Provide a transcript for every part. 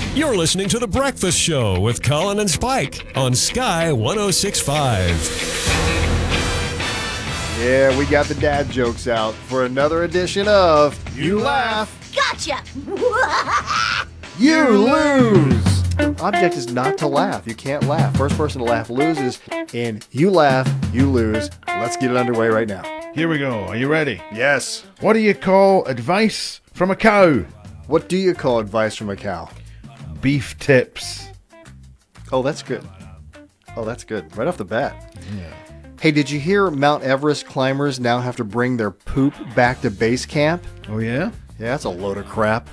You're listening to The Breakfast Show with Colin and Spike on Sky 106.5. Yeah, we got the dad jokes out for another edition of You Laugh, Gotcha! You Lose. The object is not to laugh. You can't laugh. First person to laugh loses, and you laugh, you lose. Let's get it underway right now. Here we go. Are you ready? Yes. What do you call advice from a cow? What do you call advice from a cow? Beef tips. Oh, that's good. Oh, that's good. Right off the bat. Yeah. Hey, did you hear Mount Everest climbers now have to bring their poop back to base camp? Oh, yeah? Yeah, that's a load of crap.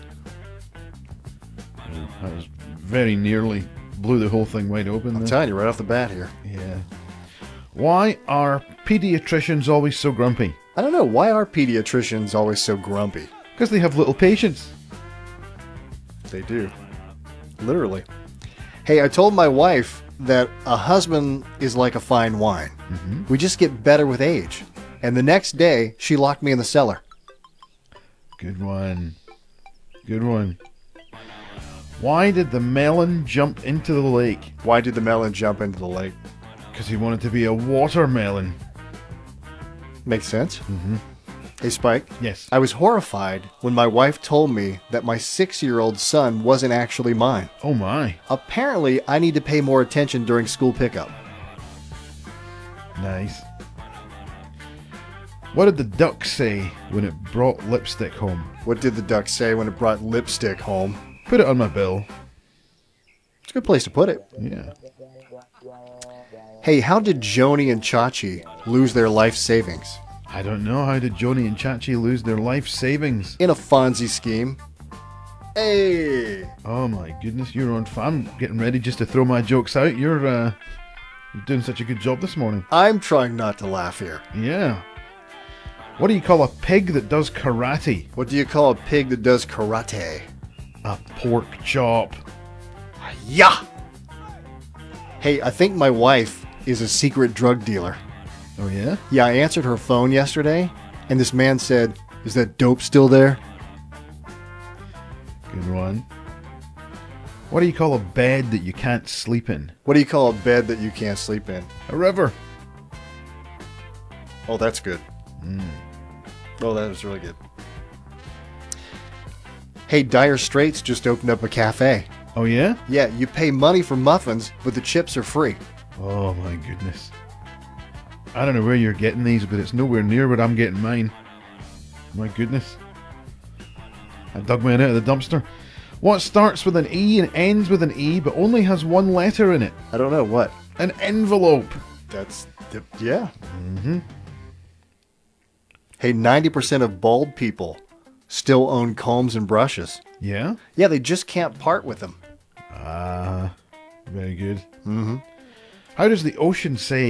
I was very nearly blew the whole thing wide open. I'm telling you right off the bat here. Yeah. Why are pediatricians always so grumpy? I don't know. Why are pediatricians always so grumpy? Because they have little patience. They do. Literally. Hey, I told my wife that a husband is like a fine wine. Mm-hmm. We just get better with age. And the next day, she locked me in the cellar. Good one. Good one. Why did the melon jump into the lake? Why did the melon jump into the lake? Because he wanted to be a watermelon. Makes sense. Mm-hmm. Hey, Spike. Yes. I was horrified when my wife told me that my 6-year-old son wasn't actually mine. Oh, my. Apparently, I need to pay more attention during school pickup. Nice. What did the duck say when it brought lipstick home? What did the duck say when it brought lipstick home? Put it on my bill. It's a good place to put it. Yeah. Hey, how did Joni and Chachi lose their life savings? I don't know. How did Joni and Chachi lose their life savings? In a Fonzie scheme. Hey! Oh my goodness, you're on. I'm getting ready just to throw my jokes out. You're doing such a good job this morning. I'm trying not to laugh here. Yeah. What do you call a pig that does karate? What do you call a pig that does karate? A pork chop. Yeah! Hey, I think my wife is a secret drug dealer. Oh, yeah? Yeah, I answered her phone yesterday, and this man said, "Is that dope still there?" Good one. What do you call a bed that you can't sleep in? What do you call a bed that you can't sleep in? A river. Oh, that's good. Oh, that was really good. Hey, Dire Straits just opened up a cafe. Oh, yeah? Yeah, you pay money for muffins, but the chips are free. Oh, my goodness. I don't know where you're getting these, but it's nowhere near where I'm getting mine. My goodness. I dug mine out of the dumpster. What starts with an E and ends with an E, but only has one letter in it? I don't know, what? An envelope. Yeah. Mm-hmm. Hey, 90% of bald people still own combs and brushes. Yeah? Yeah, they just can't part with them. Ah, very good. Mm-hmm. How does the ocean say